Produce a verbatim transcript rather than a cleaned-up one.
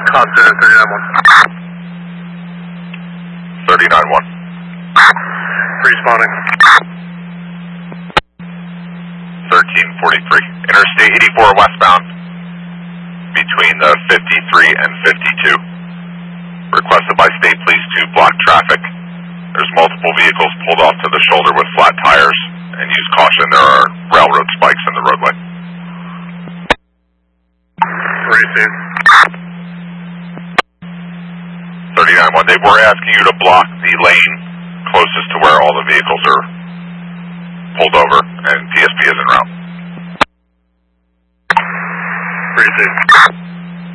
Contact thirty-nine one. thirty-nine one. Responding. thirteen forty-three. Interstate eighty-four westbound between the fifty-three and fifty-two. Requested by State Police to block traffic. There's multiple vehicles pulled off to the shoulder with flat tires, and use caution, there are railroad spikes in the roadway. Racing. thirty-nine one, they were asking you to block the lane closest to where all the vehicles are pulled over, and P S P is en route. Racing.